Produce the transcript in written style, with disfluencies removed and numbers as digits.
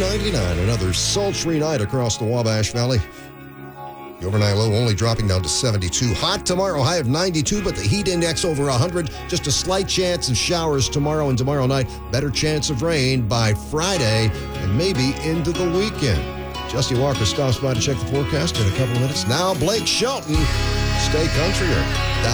99. Another sultry night across the Wabash Valley. The overnight low only dropping down to 72. Hot tomorrow, high of 92, but the heat index over 100. Just a slight chance of showers tomorrow and tomorrow night. Better chance of rain by Friday and maybe into the weekend. Jesse Walker stops by to check the forecast in a couple of minutes. Now, Blake Shelton, stay countryer.